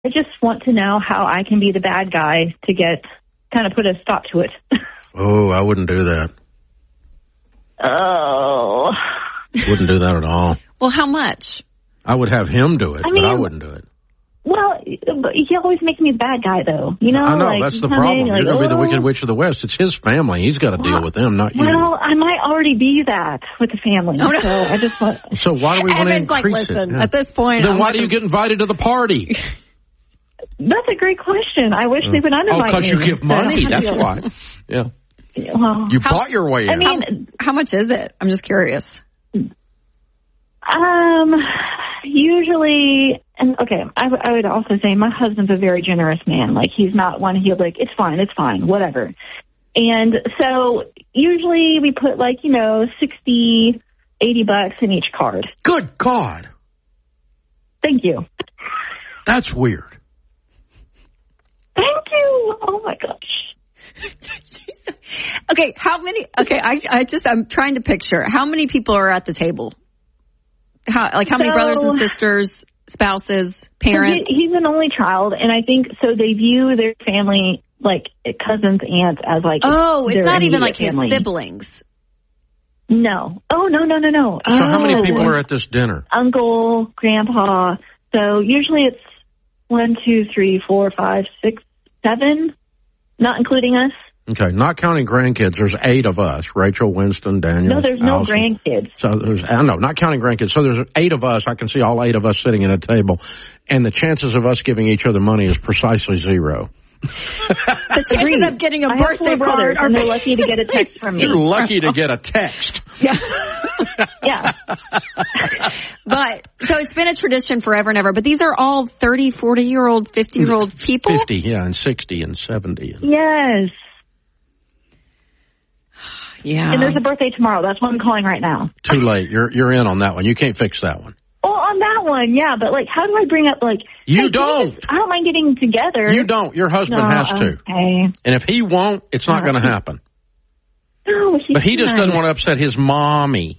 I just want to know how I can be the bad guy to kind of put a stop to it. Oh, I wouldn't do that. Oh. Wouldn't do that at all. Well, how much? I would have him do it, but I wouldn't do it. Well, he always makes me the bad guy, though. You know, I know, that's the problem. You're going to be the Wicked Witch of the West. It's his family. He's got to deal with them, not you. Well, I might already be that with the family. Oh, no. So I just want... So why do we want to Evan's increase like, listen, it? Yeah. at this point... Then why do you get invited to the party? That's a great question. I wish they would uninvite me. Oh, because you give money. That's why. Yeah. Well, you bought your way in. I mean, how much is it? I'm just curious. Usually, and okay, I would also say my husband's a very generous man. Like, he's not one, he'll be like, it's fine, whatever. And so usually we put like, $60, $80 in each card. Good God. Thank you. That's weird. Thank you. Oh my gosh. Okay, I'm trying to picture how many people are at the table. How many brothers and sisters, spouses, parents? So he's an only child, and I think so. They view their family like cousins, aunts as like. Oh, it's not even like family. his siblings. No. Oh, no. So how many people are at this dinner? Uncle, grandpa. So usually it's 1, 2, 3, 4, 5, 6, 7, not including us. Okay, not counting grandkids, there's 8 of us. Rachel, Winston, Daniel. No, there's no grandkids. So not counting grandkids. So there's 8 of us. I can see all 8 of us sitting at a table. And the chances of us giving each other money is precisely 0. The chances of getting a birthday card are they're lucky to get a text from me. You're lucky to get a text. Yeah. Yeah. But, so it's been a tradition forever and ever. But these are all 30, 40-year-old, 50-year-old people? 50, yeah, and 60 and 70. Yes. Yeah. And there's a birthday tomorrow. That's what I'm calling right now. Too late. You're in on that one. You can't fix that one. Well, on that one, yeah. But, like, how do I bring up, like... You don't. I don't mind getting together. You don't. Your husband has to. Okay. And if he won't, it's not going to happen. No, but he just doesn't want to upset his mommy.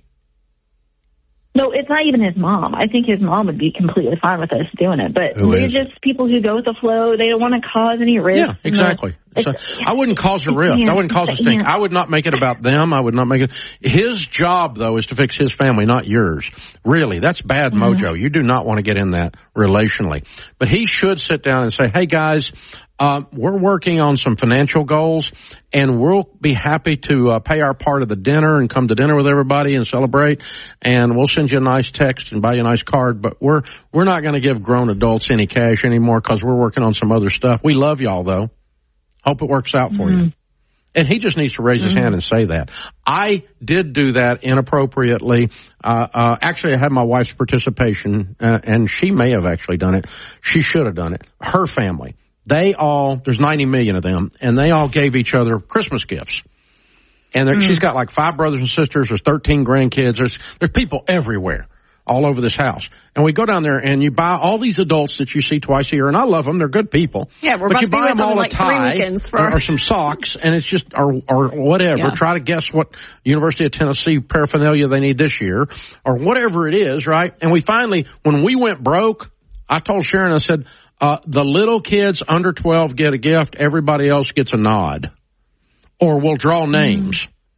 No, it's not even his mom. I think his mom would be completely fine with us doing it. But they're just people who go with the flow. They don't want to cause any risk. Yeah, exactly. So I wouldn't cause a rift. I wouldn't cause a stink. I would not make it about them. I would not make it. His job, though, is to fix his family, not yours. Really, that's bad mojo. You do not want to get in that relationally. But he should sit down and say, hey, guys, we're working on some financial goals, and we'll be happy to pay our part of the dinner and come to dinner with everybody and celebrate, and we'll send you a nice text and buy you a nice card, but we're not going to give grown adults any cash anymore because we're working on some other stuff. We love y'all, though. Hope it works out for you. And he just needs to raise his hand and say that. I did do that inappropriately. Actually, I had my wife's participation, and she may have actually done it. She should have done it. Her family. There's 90 million of them, and they all gave each other Christmas gifts. And she's got like 5 brothers and sisters. There's 13 grandkids. There's people everywhere, all over this house. And we go down there, and you buy all these adults that you see twice a year, and I love them. They're good people. Yeah, we're but about you to be buy with them them all like a tie 3 weekends or some socks, and it's just or whatever. Yeah. Try to guess what University of Tennessee paraphernalia they need this year, or whatever it is, right? And we finally, when we went broke, I told Sharon, I said, the little kids under 12 get a gift. Everybody else gets a nod, or we'll draw names.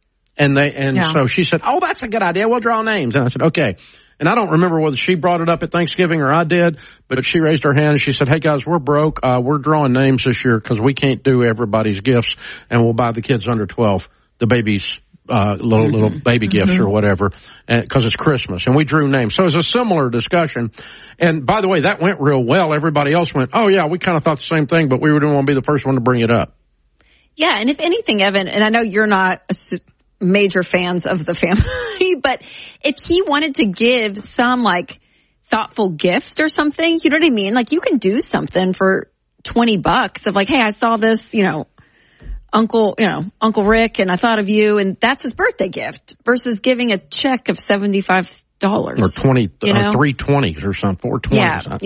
So she said, "Oh, that's a good idea. We'll draw names." And I said, "Okay." And I don't remember whether she brought it up at Thanksgiving or I did, but she raised her hand and she said, "Hey guys, we're broke. We're drawing names this year because we can't do everybody's gifts, and we'll buy the kids under 12 the babies." Little baby gifts or whatever, because it's Christmas, and we drew names. So it was a similar discussion. And by the way, that went real well. Everybody else went, "Oh yeah, we kind of thought the same thing, but we didn't want to be the first one to bring it up." Yeah, and if anything, Evan, and I know you're not major fans of the family, but if he wanted to give some like thoughtful gift or something, you know what I mean? Like, you can do something for $20 of like, hey, I saw this, Uncle Rick, and I thought of you, and that's his birthday gift versus giving a check of $75 or 20, or 320s or something, 420s.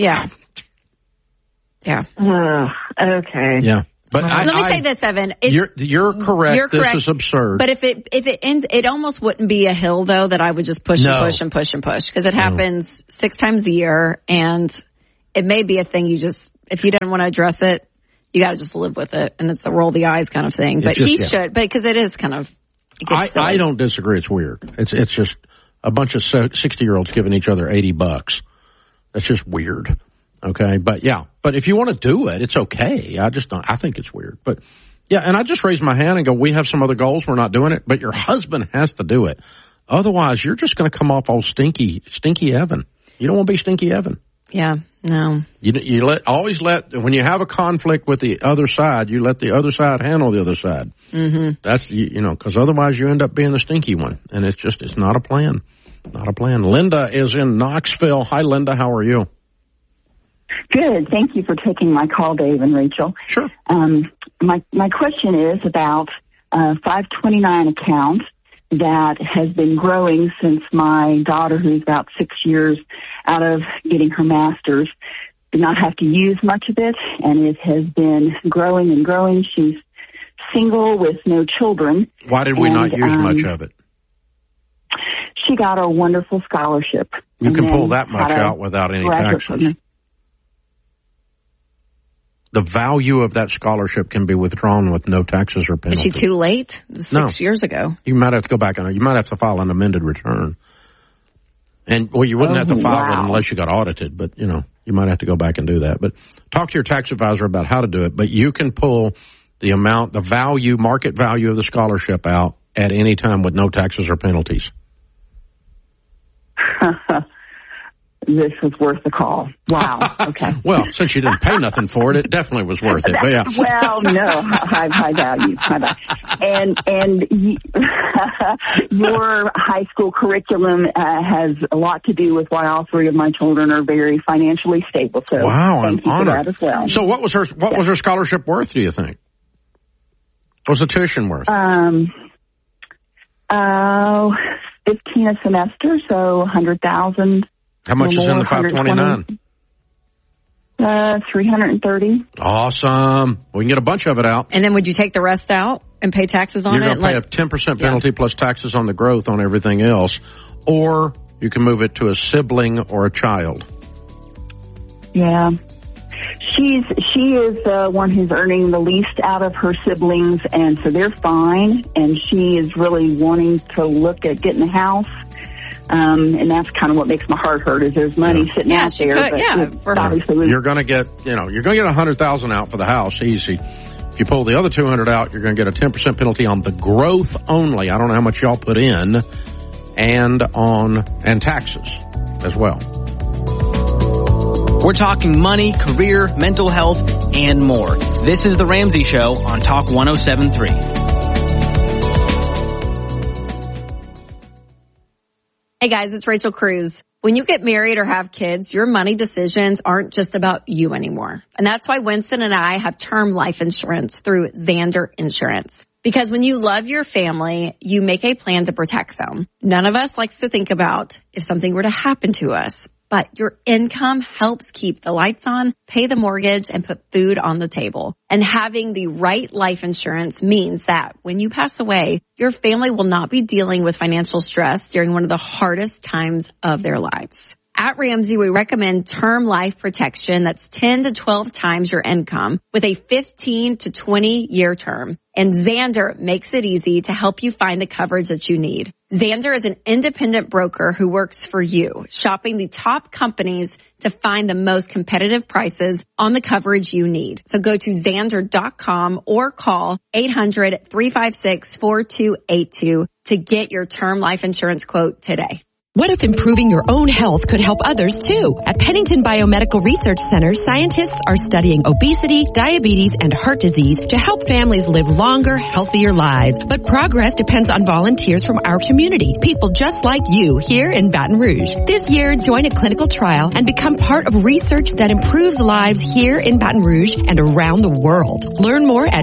Yeah. Okay. Yeah. But let me say this, Evan. You're correct. You're correct. This is absurd. But if it ends, it almost wouldn't be a hill though that I would just push and push and push and push, because it happens 6 times a year, and it may be a thing you just if you didn't want to address it, you got to just live with it, and it's a roll the eyes kind of thing. But he should, because it is kind of. I don't disagree. It's weird. It's just a bunch of 60-year-olds giving each other $80. That's just weird. Okay, but if you want to do it, it's okay. I think it's weird, but yeah. And I just raise my hand and go, we have some other goals. We're not doing it, but your husband has to do it. Otherwise, you're just going to come off all stinky Evan. You don't want to be stinky Evan. Yeah, no. You always let, when you have a conflict with the other side, you let the other side handle the other side. Mm-hmm. That's, because otherwise you end up being the stinky one. And it's not a plan. Not a plan. Linda is in Knoxville. Hi, Linda. How are you? Good. Thank you for taking my call, Dave and Rachel. Sure. My question is about a 529 account that has been growing since my daughter, who's about 6 years out of getting her master's, did not have to use much of it, and it has been growing and growing. She's single with no children. Why did we not use much of it? She got a wonderful scholarship. You can pull that much out without any taxes. The value of that scholarship can be withdrawn with no taxes or penalties. Is she too late? It was 6 years ago. You might have to go back and you might have to file an amended return. And you wouldn't have to file it unless you got audited, but you might have to go back and do that. But talk to your tax advisor about how to do it. But you can pull the amount, the value, market value of the scholarship out at any time with no taxes or penalties. This was worth the call. Wow. Okay. Well, since you didn't pay nothing for it, it definitely was worth it. But yeah. Well, no, high value. And your high school curriculum has a lot to do with why all three of my children are very financially stable. So wow, thank you for that as well. So what was her scholarship worth, do you think? What was the tuition worth? 15 a semester, so 100,000. How much is in the 529? 330. Awesome. We can get a bunch of it out. And then would you take the rest out and pay taxes on it? You're going to pay a 10% penalty plus taxes on the growth on everything else. Or you can move it to a sibling or a child. Yeah. She is the one who's earning the least out of her siblings, and so they're fine. And she is really wanting to look at getting a house. And that's kind of what makes my heart hurt is there's money sitting out there. But obviously you're going to get, you're going to get 100,000 out for the house easy. If you pull the other 200 out, you're going to get a 10% penalty on the growth only. I don't know how much y'all put in, and taxes as well. We're talking money, career, mental health, and more. This is The Ramsey Show on Talk 107.3. Hey guys, it's Rachel Cruz. When you get married or have kids, your money decisions aren't just about you anymore. And that's why Winston and I have term life insurance through Zander Insurance. Because when you love your family, you make a plan to protect them. None of us likes to think about if something were to happen to us. But your income helps keep the lights on, pay the mortgage, and put food on the table. And having the right life insurance means that when you pass away, your family will not be dealing with financial stress during one of the hardest times of their lives. At Ramsey, we recommend term life protection that's 10 to 12 times your income with a 15 to 20-year term. And Zander makes it easy to help you find the coverage that you need. Zander is an independent broker who works for you, shopping the top companies to find the most competitive prices on the coverage you need. So go to Zander.com or call 800-356-4282 to get your term life insurance quote today. What if improving your own health could help others too? At Pennington Biomedical Research Center, scientists are studying obesity, diabetes, and heart disease to help families live longer, healthier lives. But progress depends on volunteers from our community, people just like you here in Baton Rouge. This year, join a clinical trial and become part of research that improves lives here in Baton Rouge and around the world. Learn more at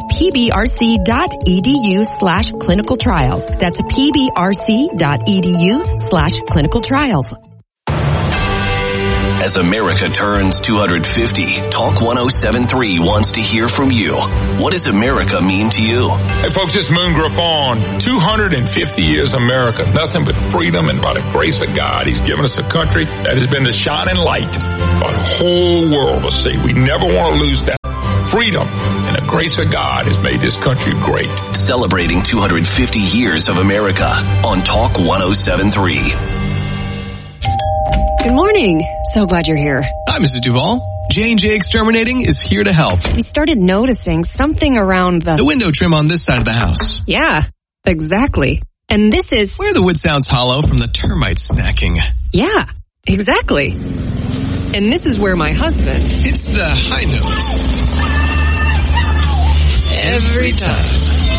pbrc.edu/clinical trials. That's pbrc.edu/clinical trials. As America turns 250, Talk 1073 wants to hear from you. What does America mean to you? Hey folks, it's Moon Griffon. 250 years America, nothing but freedom, and by the grace of God, He's given us a country that has been the shining light for the whole world to see. We never want to lose that. Freedom and the grace of God has made this country great. Celebrating 250 years of America on Talk 1073. Good morning. So glad you're here. Hi, Mrs. Duvall. J&J Exterminating is here to help. We started noticing something around the window trim on this side of the house. Yeah, exactly. And this is where the wood sounds hollow from the termite snacking. Yeah, exactly. And this is where my husband hits the high note. Every time.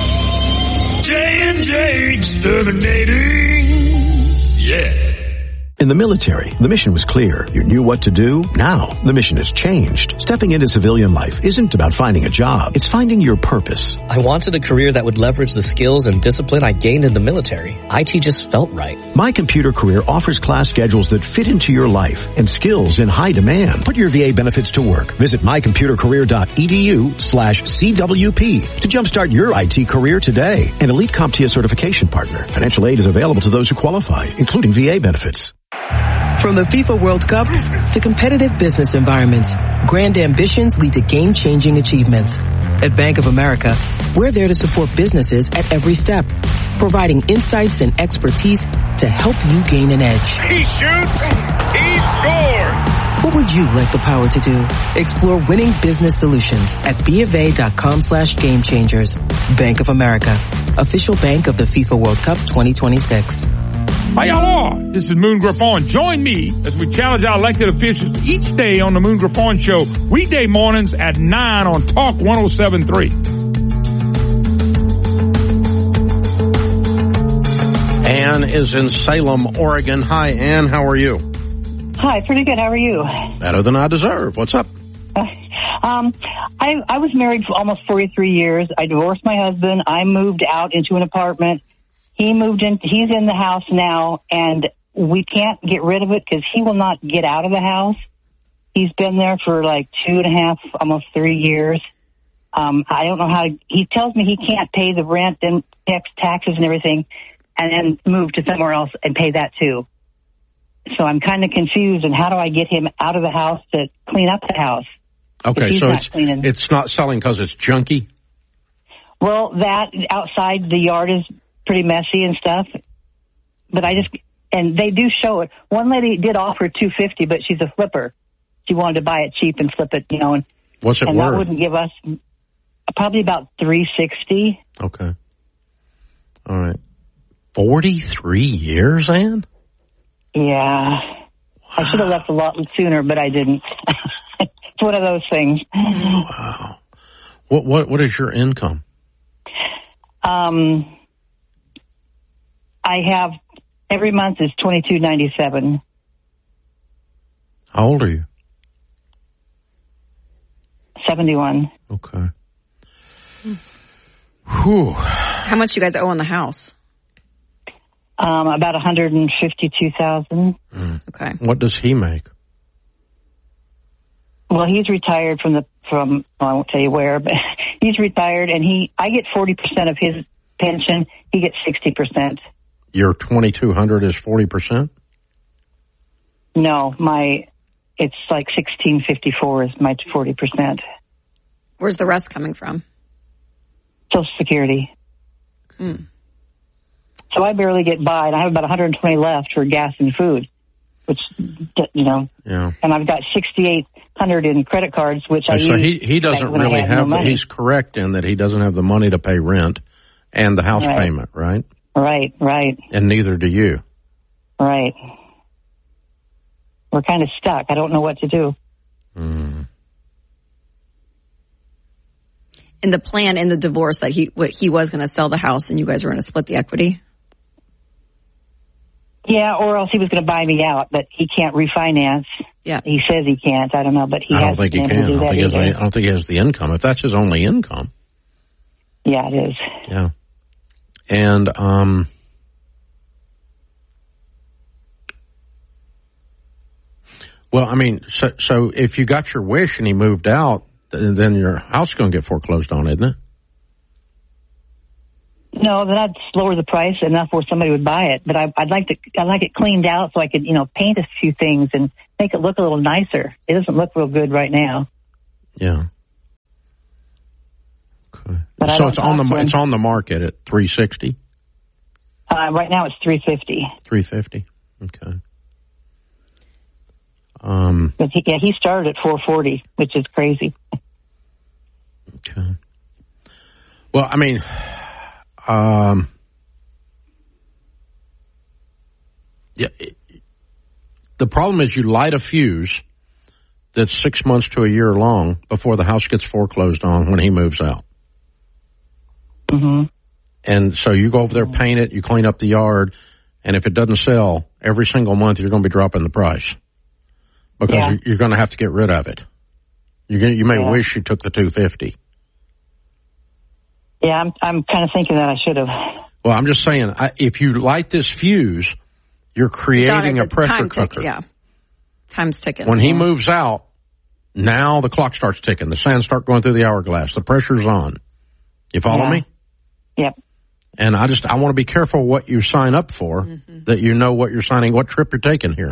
J&J Exterminating. Yeah. In the military, the mission was clear. You knew what to do. Now, the mission has changed. Stepping into civilian life isn't about finding a job. It's finding your purpose. I wanted a career that would leverage the skills and discipline I gained in the military. IT just felt right. My Computer Career offers class schedules that fit into your life and skills in high demand. Put your VA benefits to work. Visit mycomputercareer.edu/CWP to jumpstart your IT career today. An elite CompTIA certification partner. Financial aid is available to those who qualify, including VA benefits. From the FIFA World Cup to competitive business environments, grand ambitions lead to game-changing achievements. At Bank of America, we're there to support businesses at every step, providing insights and expertise to help you gain an edge. He shoots, he scores! What would you like the power to do? Explore winning business solutions at BofA.com/gamechangers. Bank of America, official bank of the FIFA World Cup 2026. Hi, y'all. This is Moon Griffon. Join me as we challenge our elected officials each day on the Moon Griffon Show, weekday mornings at 9 on Talk 1073. Ann is in Salem, Oregon. Hi, Ann. How are you? Hi, pretty good. How are you? Better than I deserve. What's up? I was married for almost 43 years. I divorced my husband. I moved out into an apartment. He moved in. He's in the house now, and we can't get rid of it because he will not get out of the house. He's been there for like 2.5, almost 3 years. I don't know how to, he tells me he can't pay the rent and taxes and everything and then move to somewhere else and pay that too. So I'm kind of confused, and how do I get him out of the house to clean up the house? Okay, so it's not selling because it's junky? Well, that outside the yard is pretty messy and stuff, but and they do show it. One lady did offer $250, but she's a flipper. She wanted to buy it cheap and flip it, and what's it and worth? That wouldn't give us probably about $360. Okay. All right. 43 years, Ann? Yeah. Wow. I should have left a lot sooner, but I didn't. It's one of those things. Wow. What is your income? I have every month is $22.97. How old are you? 71. Okay. Whew. How much you guys owe on the house? About $152,000. Okay. What does he make? Well, he's retired from I won't tell you where, but he's retired, and I get 40% of his pension. He gets 60%. Your $2,200 is 40%? No, it's like $1,654 is my 40%. Where's the rest coming from? Social Security. So I barely get by, and I have about $120 left for gas and food, which, Yeah. And I've got $6,800 in credit cards, which I use. So he doesn't really have, he's correct in that he doesn't have the money to pay rent and the house payment, right? Right. And neither do you. Right. We're kind of stuck. I don't know what to do. In the plan, in the divorce, that he was going to sell the house and you guys were going to split the equity? Yeah, or else he was going to buy me out, but he can't refinance. Yeah. He says he can't. I don't know, but I don't think he can. I don't think he has the income. If that's his only income. Yeah, it is. Yeah. And, Well, I mean, so if you got your wish and he moved out, then your house is going to get foreclosed on, isn't it? No, then I'd lower the price enough where somebody would buy it. But I'd like it cleaned out so I could, paint a few things and make it look a little nicer. It doesn't look real good right now. Yeah. Okay. But so it's on the market at $360. Right now it's $350. $350. Okay. But he started at $440, which is crazy. Okay. Well, I mean, the problem is you light a fuse that's 6 months to a year long before the house gets foreclosed on when he moves out. Mm-hmm. And so you go over there, paint it, you clean up the yard, and if it doesn't sell, every single month you're going to be dropping the price because you're going to have to get rid of it. You may wish you took the $250. Yeah, I'm kind of thinking that I should have. Well, I'm just saying, if you light this fuse, you're creating a pressure cooker. Time's ticking. When he moves out, now the clock starts ticking. The sands start going through the hourglass. The pressure's on. You follow me? Yep. And I want to be careful what you sign up for, that you know what you're signing, what trip you're taking here.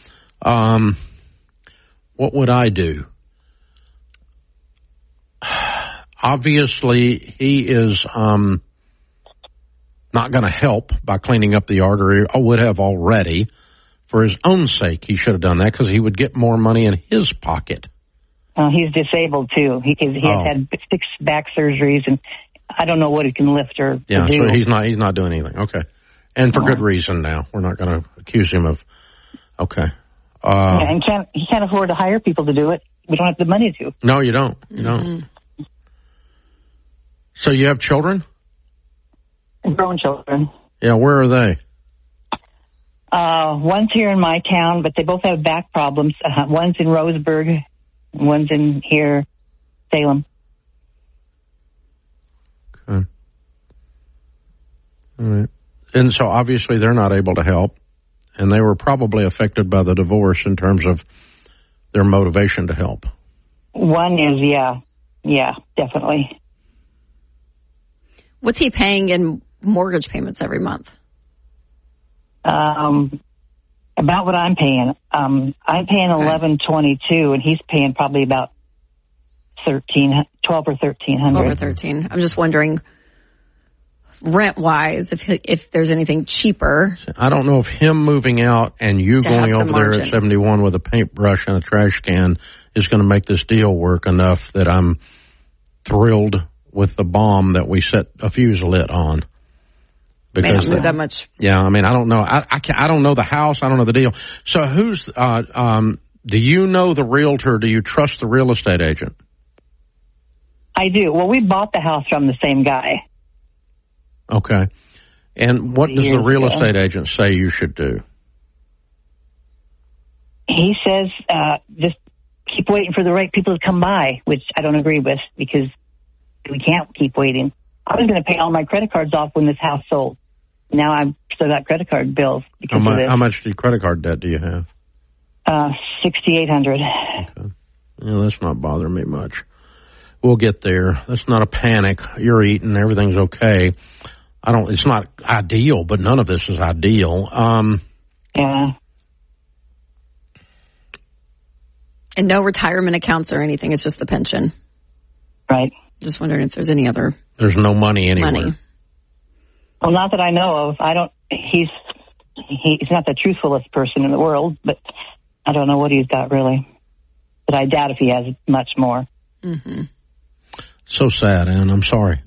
What would I do? Obviously, he is not going to help by cleaning up the yard, or he would have already. For his own sake, he should have done that because he would get more money in his pocket. He's disabled, too. He has had 6 back surgeries, and I don't know what he can lift or do. So he's not doing anything. Okay. And for good reason now. We're not going to accuse him of, okay. And he can't afford to hire people to do it. We don't have the money to. No, you don't. You don't. So you have children? Grown children. Yeah, where are they? One's here in my town, but they both have back problems. One's in Roseburg, one's in here, Salem. Okay. All right. And so obviously they're not able to help, and they were probably affected by the divorce in terms of their motivation to help. One is, yeah, definitely. What's he paying in mortgage payments every month? About what I'm paying. I'm paying $1,122, and he's paying probably about $12 or $1,300. Over 13. I'm just wondering, rent-wise, if there's anything cheaper. I don't know if him moving out and you going over there at 71 with a paintbrush and a trash can is going to make this deal work enough that I'm thrilled with the bomb that we set a fuse lit on. Because may not move that much. Yeah, I mean, I don't know. I don't know the house. I don't know the deal. So who's, do you know the realtor? Do you trust the real estate agent? I do. Well, we bought the house from the same guy. Okay. And what does the real estate agent say you should do? He says, just keep waiting for the right people to come by, which I don't agree with because we can't keep waiting. I was going to pay all my credit cards off when this house sold. Now I've still got credit card bills because of this. How much credit card debt do you have? $6,800. Okay. Yeah, that's not bothering me much. We'll get there. That's not a panic. You're eating. Everything's okay. It's not ideal, but none of this is ideal. Yeah. And no retirement accounts or anything. It's just the pension. Right. Just wondering if there's any other. There's no money anywhere. Well, not that I know of. He's not the truthfulest person in the world, but I don't know what he's got really. But I doubt if he has much more. Mm-hmm. So sad, Ann. I'm sorry.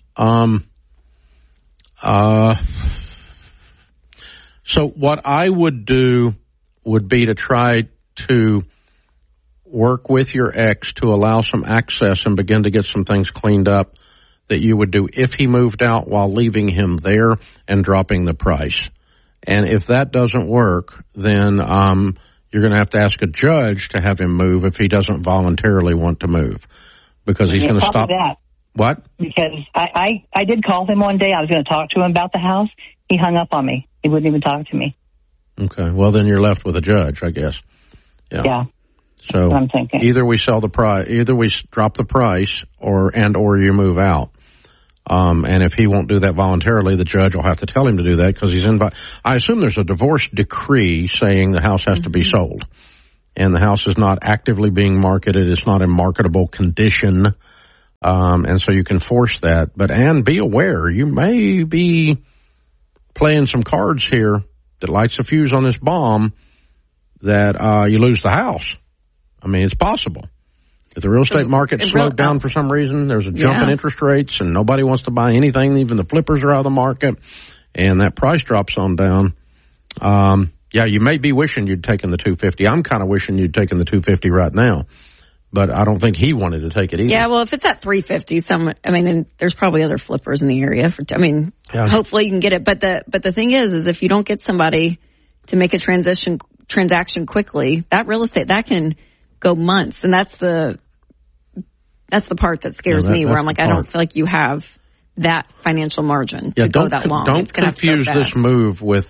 So what I would do would be to try to work with your ex to allow some access and begin to get some things cleaned up that you would do if he moved out while leaving him there and dropping the price. And if that doesn't work, then you're going to have to ask a judge to have him move if he doesn't voluntarily want to move, because he's going to stop. That. What? Because I did call him one day. I was going to talk to him about the house. He hung up on me. He wouldn't even talk to me. Okay. Well, then you're left with a judge, I guess. Yeah. So I'm thinking. Either we sell the price, either we drop the price, or you move out. And if he won't do that voluntarily, the judge will have to tell him to do that because he's I assume there's a divorce decree saying the house has to be sold. And the house is not actively being marketed. It's not in marketable condition. And so you can force that. And be aware, you may be playing some cards here that lights a fuse on this bomb that you lose the house. I mean, it's possible. If the real estate market slowed down for some reason, there's a jump in interest rates and nobody wants to buy anything, even the flippers are out of the market, and that price drops on down. You may be wishing you'd taken the $250. I'm kind of wishing you'd taken the $250 right now, but I don't think he wanted to take it either. Yeah, well, if it's at $350, and there's probably other flippers in the area. Hopefully you can get it. But the thing is if you don't get somebody to make a transaction quickly, that real estate, that can go months, and that's the part that scares me, where I'm like, I don't feel like you have that financial margin to go that long. Don't confuse this move with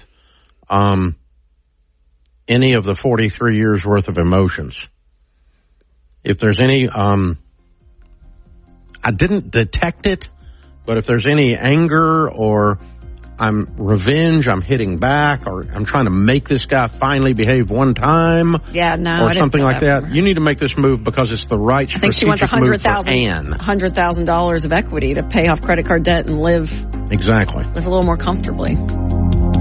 any of the 43 years worth of emotions. If there's any, I didn't detect it, but if there's any anger or revenge, I'm hitting back, or I'm trying to make this guy finally behave one time. Yeah, no, or something like that. You need to make this move because it's the right strategic move for Ann. I think she wants $100,000 of equity to pay off credit card debt and live a little more comfortably.